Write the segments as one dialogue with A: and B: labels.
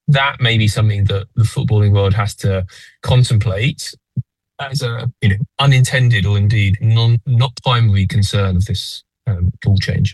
A: that may be something that the footballing world has to contemplate as a unintended or indeed not primary concern of this rule change.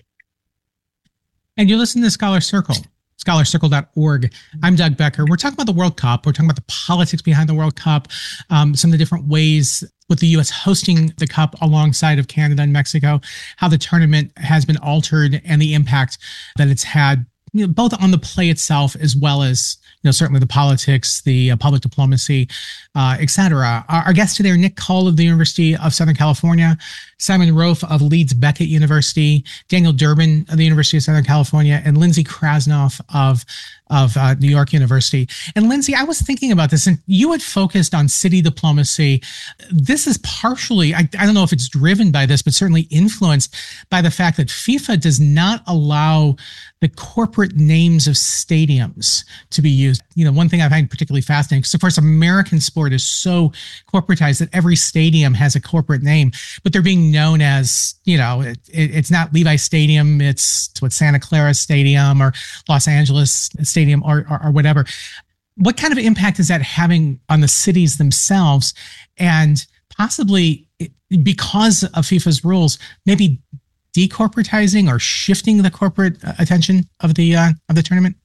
B: And you listen to Scholar Circle, scholarcircle.org. I'm Doug Becker. We're talking about the World Cup. We're talking about the politics behind the World Cup, some of the different ways with the U.S. hosting the Cup alongside of Canada and Mexico, how the tournament has been altered and the impact that it's had, both on the play itself as well as certainly the politics, the public diplomacy, et cetera. Our guests today are Nick Cull of the University of Southern California, Simon Rofe of Leeds Beckett University, Daniel Durbin of the University of Southern California, and Lindsay Krasnoff of New York University. And Lindsay, I was thinking about this, and you had focused on city diplomacy. This is partially, I don't know if it's driven by this, but certainly influenced by the fact that FIFA does not allow the corporate names of stadiums to be used. One thing I find particularly fascinating, because of course American sport is so corporatized that every stadium has a corporate name, but they're being known as, it's not Levi Stadium, it's what, Santa Clara Stadium or Los Angeles Stadium or whatever. What kind of impact is that having on the cities themselves, and possibly because of FIFA's rules, maybe decorporatizing or shifting the corporate attention of the tournament?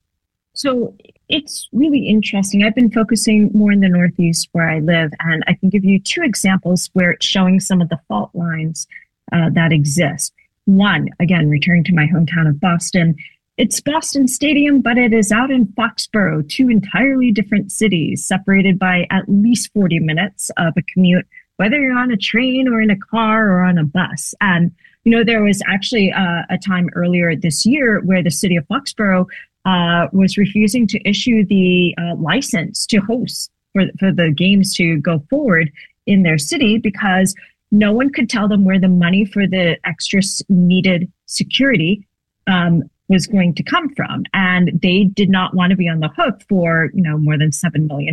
C: So it's really interesting. I've been focusing more in the Northeast where I live, and I can give you two examples where it's showing some of the fault lines that exist. One, again, returning to my hometown of Boston, it's Boston Stadium, but it is out in Foxborough, two entirely different cities, separated by at least 40 minutes of a commute, whether you're on a train or in a car or on a bus. And there was actually a time earlier this year where the city of Foxborough was refusing to issue the license to host for the games to go forward in their city because no one could tell them where the money for the extra needed security was going to come from. And they did not want to be on the hook for, more than $7 million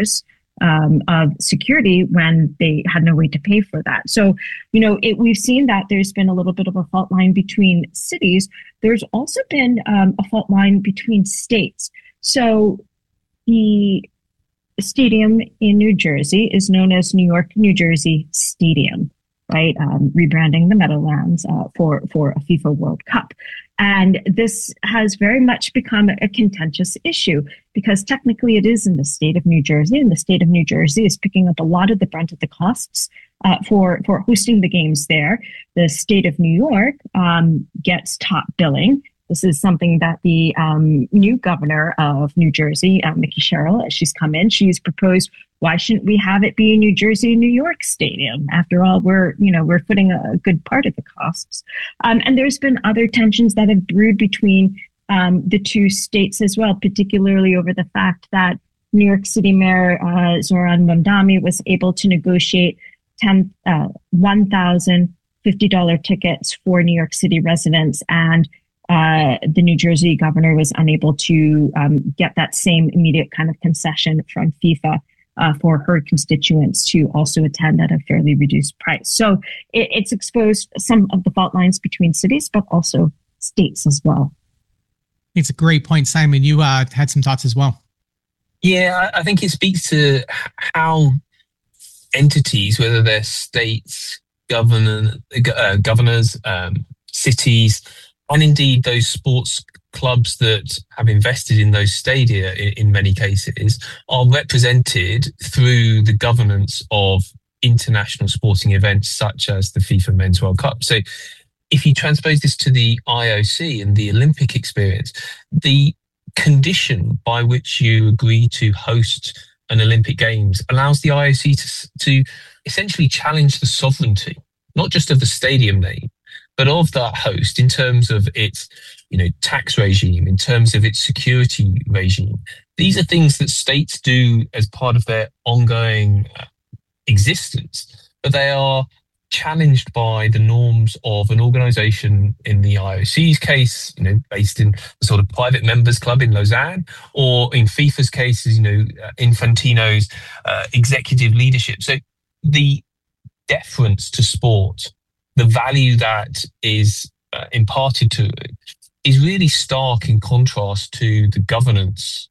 C: of security when they had no way to pay for that. So, we've seen that there's been a little bit of a fault line between cities. There's also been a fault line between states. So the stadium in New Jersey is known as New York, New Jersey Stadium, right? Rebranding the Meadowlands for a FIFA World Cup. And this has very much become a contentious issue because technically it is in the state of New Jersey, and the state of New Jersey is picking up a lot of the brunt of the costs for hosting the games there. The state of New York gets top billing. This is something that the new governor of New Jersey, Mickey Sherrill, as she's come in, she's proposed, why shouldn't we have it be a New Jersey, New York stadium? After all, we're footing a good part of the costs. And there's been other tensions that have brewed between the two states as well, particularly over the fact that New York City Mayor Zoran Mondami was able to negotiate $1,050 tickets for New York City residents, and the New Jersey governor was unable to get that same immediate kind of concession from FIFA for her constituents to also attend at a fairly reduced price. So it's exposed some of the fault lines between cities, but also states as well.
B: It's a great point, Simon. You had some thoughts as well.
A: Yeah, I think it speaks to how entities, whether they're states, governors, cities, and indeed those sports clubs that have invested in those stadia in many cases, are represented through the governance of international sporting events such as the FIFA Men's World Cup. So if you transpose this to the IOC and the Olympic experience, the condition by which you agree to host an Olympic Games allows the IOC to essentially challenge the sovereignty, not just of the stadium name, but of that host in terms of its, tax regime, in terms of its security regime. These are things that states do as part of their ongoing existence, but they are challenged by the norms of an organization, in the IOC's case, based in a sort of private members club in Lausanne, or in FIFA's case, Infantino's executive leadership. So the deference to sport, the value that is imparted to it, is really stark in contrast to the governance